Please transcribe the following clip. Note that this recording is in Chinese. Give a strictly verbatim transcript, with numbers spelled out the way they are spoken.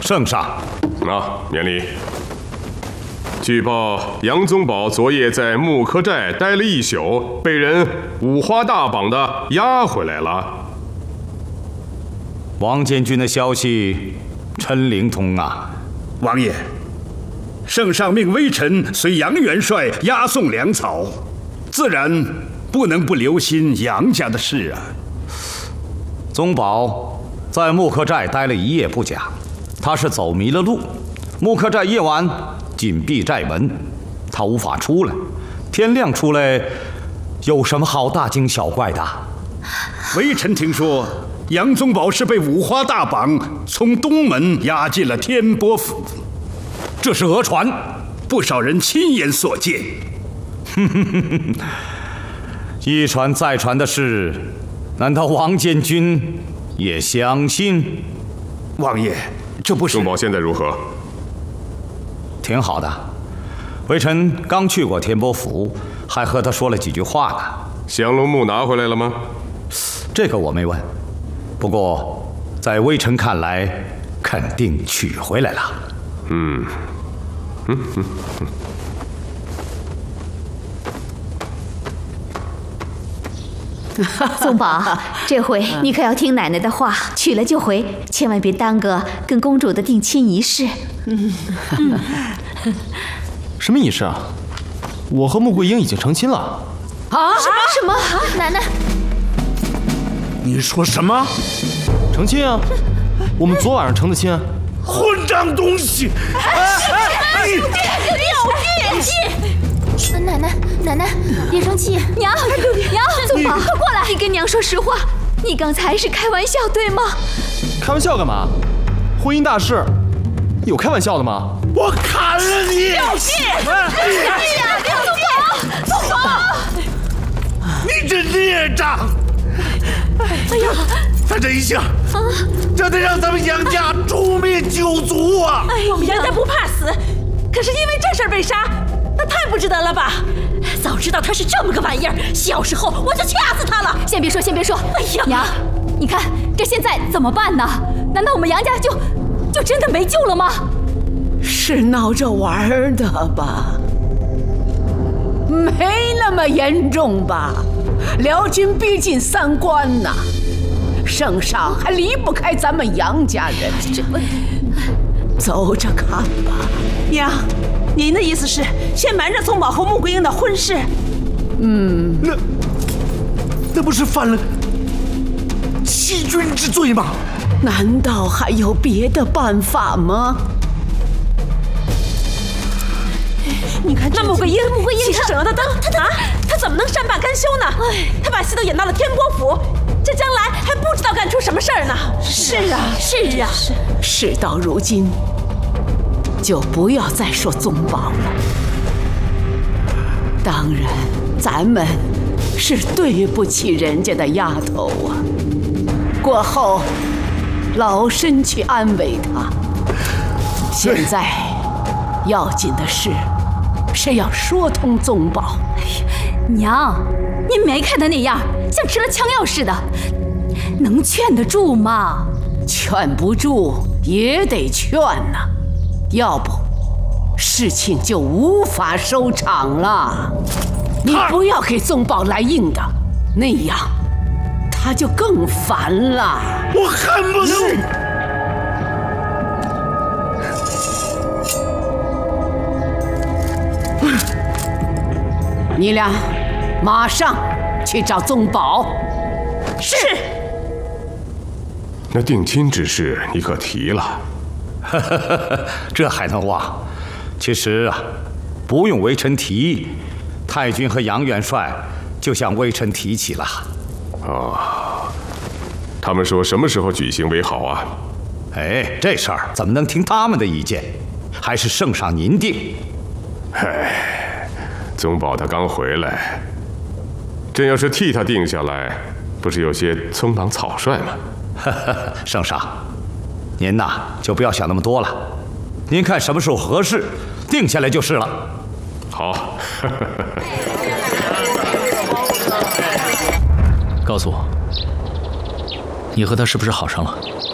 圣上。 啊，免礼。据报，杨宗保昨夜在木柯寨待了一宿，被人五花大绑的押回来了。 王监军的消息真灵通啊！ 王爷，圣上命微臣随杨元帅押送粮草，自然不能不留心杨家的事啊。 宗保在木柯寨待了一夜不假，他是走迷了路。木柯寨夜晚紧闭寨门，他无法出来。天亮出来，有什么好大惊小怪的？ 微臣听说，杨宗保是被五花大绑从东门押进了天波府， 这是讹传， 不少人亲眼所见。 一传再传的事，难道王监军也相信？ 王爷，这不是…… 宗保现在如何？ 挺好的，微臣刚去过天波府，还和他说了几句话呢。 降龙木拿回来了吗？ 这个我没问，不过在微臣看来，肯定取回来了。 嗯，嗯嗯嗯。 宗保，这回你可要听奶奶的话，娶了就回，千万别耽搁跟公主的定亲仪式。 嗯嗯，什么仪式啊？我和穆桂英已经成亲了。 啊？什么什么？奶奶， 你说什么？ 成亲啊！我们昨晚上成的亲。 混账东西！ 哎，有病！有病！奶奶，奶奶，别生气。娘，娘，宗保，快过来！你跟娘说实话，你刚才是开玩笑对吗？ 开玩笑干嘛？婚姻大事，有开玩笑的吗？ 我砍了你！ 有病！哎呀，宗保，宗保！ 你这孽障！ 哎呀， 他这一下，这得让咱们杨家诛灭九族啊！ 哎，我们杨家不怕死，可是因为这事儿被杀。那太不值得了吧！早知道他是这么个玩意儿，小时候我就掐死他了。 先别说，先别说。 哎呀， 娘，你看这现在怎么办呢？难道我们杨家就就真的没救了吗？ 是闹着玩的吧？没那么严重吧？辽军逼近三关呐，圣上还离不开咱们杨家人。这，走着看吧。 娘。您的意思是先瞒着宗保和穆桂英的婚事？ 嗯， 那那不是犯了欺君之罪吗？ 难道还有别的办法吗？ 你看，那穆桂英，穆桂英是省油的灯，他啊，他怎么能善罢甘休呢？他把戏都演到了天波府，这将来还不知道干出什么事儿呢。 是啊，是啊， 事到如今。就不要再说宗保了。当然，咱们是对不起人家的丫头啊。过后，老身去安慰她。现在，要紧的是，是要说通宗保。 哎呀，娘，您没看他那样，像吃了枪药似的，能劝得住吗？ 劝不住也得劝呐。要不，事情就无法收场了。你不要给宗保来硬的，那样他就更烦了。 我恨不得…… 你俩马上去找宗保。 是。 那定亲之事你可提了？ 这还能忘？其实啊，不用微臣提，太君和杨元帅就向微臣提起了。 哦，他们说什么时候举行为好啊？ 哎，这事儿怎么能听他们的意见？还是圣上您定。 哎，宗保他刚回来，真要是替他定下来，不是有些匆忙草率吗？ 圣上。您呐，就不要想那么多了，您看什么时候合适，定下来就是了。 好。 告诉我，你和他是不是好上了？